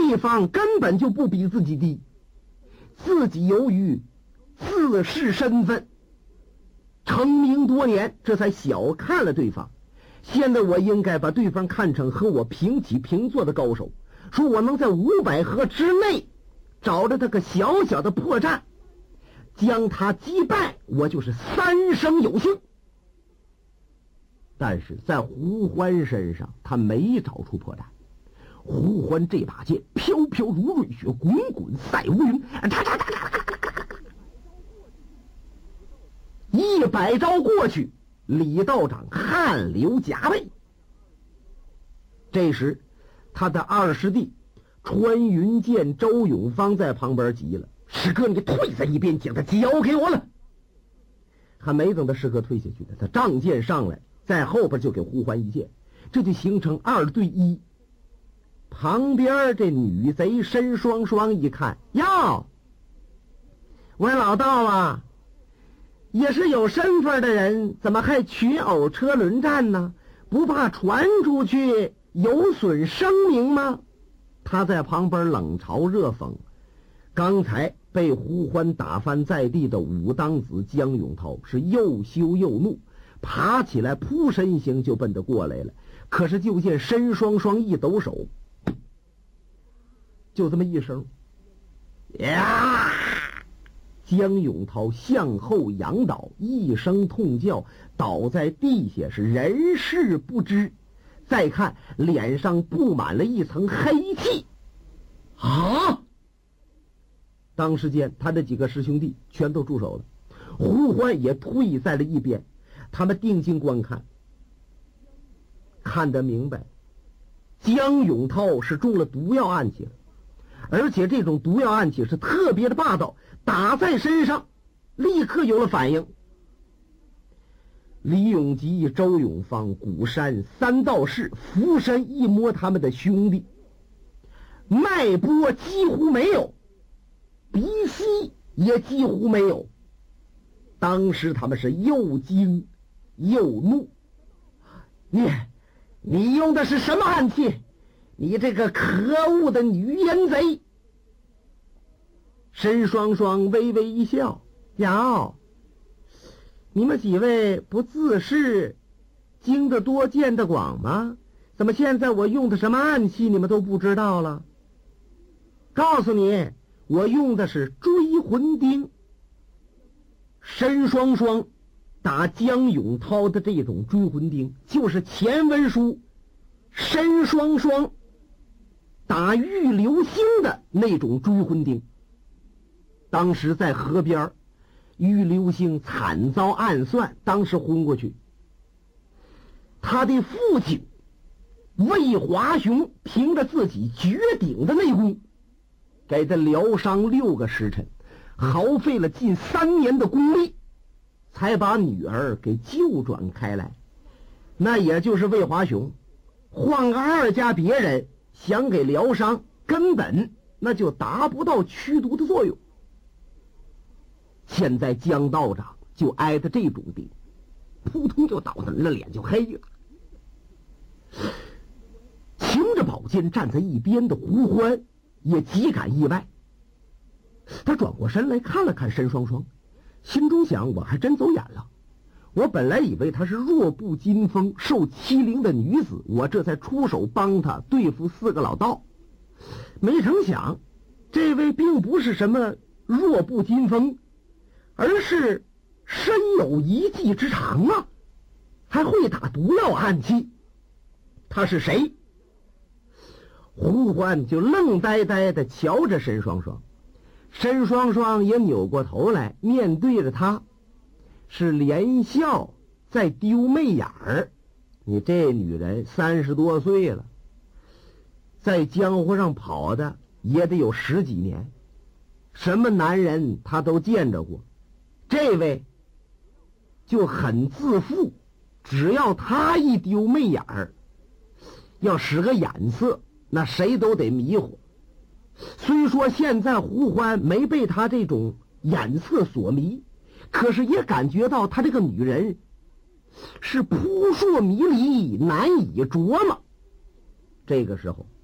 对方根本就不比自己低，自己由于自恃身份，成名多年，这才小看了对方。现在我应该把对方看成和我平起平坐的高手，说我能在500合之内找着他个小小的破绽，将他击败，我就是3生有幸。但是在胡欢身上，他没找出破绽。胡欢这把剑飘飘如瑞雪，滚滚赛乌云，100招过去，李道长汗流浃背。这时他的二师弟穿云箭周永芳在旁边急了：“师哥，你退在一边，将他交给我了。”还没等他师哥退下去呢，他仗剑上来，在后边就给胡欢一剑，这就形成2对1。旁边这女贼申双双一看，哟，我老道啊，也是有身份的人，怎么还群殴车轮战呢？不怕传出去有损声名吗？他在旁边冷嘲热讽。刚才被胡欢打翻在地的武当子江永涛是又羞又怒，爬起来扑身形就奔着过来了。可是就见申双双一抖手，就这么一声，呀！江永涛向后仰倒，一声痛叫，倒在地下，是人事不知。再看脸上布满了一层黑气。啊！当时间他的几个师兄弟全都住手了，胡欢也退在了一边。他们定睛观看，看得明白，江永涛是中了毒药暗器了，而且这种毒药暗器是特别的霸道，打在身上立刻有了反应。李永吉、周永芳、古山3道士俯身一摸他们的兄弟，脉搏几乎没有，鼻息也几乎没有。当时他们是又惊又怒。你用的是什么暗器？你这个可恶的女淫贼！申双双微微一笑，哟，你们几位不自是经得多见得广吗？怎么现在我用的什么暗器你们都不知道了？告诉你，我用的是追魂钉。申双双打江永涛的这种追魂钉，就是前文书申双双打玉流星的那种追魂钉。当时在河边，玉流星惨遭暗算，当时昏过去。他的父亲魏华雄凭着自己绝顶的内功，给他疗伤6个时辰，耗费了近3年的功力，才把女儿给救转开来。那也就是魏华雄，换个2家别人想给疗伤，根本那就达不到驱毒的作用。现在江道长就挨着这种钉，扑通就倒在那，脸就黑了。擎着宝剑站在一边的胡欢也极感意外，他转过身来看了看申双双，心中想，我还真走眼了。我本来以为她是弱不禁风受欺凌的女子，我这才出手帮她对付4个老道，没成想这位并不是什么弱不禁风，而是身有一技之长啊，还会打毒药暗器。他是谁？胡欢就愣呆呆地瞧着申双双，申双双也扭过头来面对着他，是连笑在丢媚眼儿。你这女人30多岁了，在江湖上跑的也得有10几年，什么男人她都见着过。这位就很自负，只要他一丢媚眼儿，要使个眼色，那谁都得迷糊。虽说现在胡欢没被他这种眼色所迷，可是也感觉到他这个女人是扑朔迷离，难以琢磨。这个时候